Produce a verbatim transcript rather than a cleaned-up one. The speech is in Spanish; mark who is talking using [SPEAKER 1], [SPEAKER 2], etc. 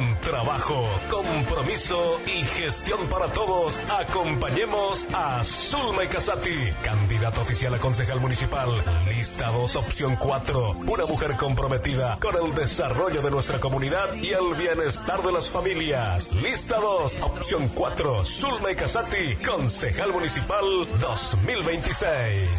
[SPEAKER 1] Con trabajo, compromiso y gestión para todos, acompañemos a Zulma Casati, candidata oficial a concejal municipal. Lista dos, opción cuatro. Una mujer comprometida con el desarrollo de nuestra comunidad y el bienestar de las familias. Lista dos, opción cuatro. Zulma Casati, concejal municipal dos mil veintiséis.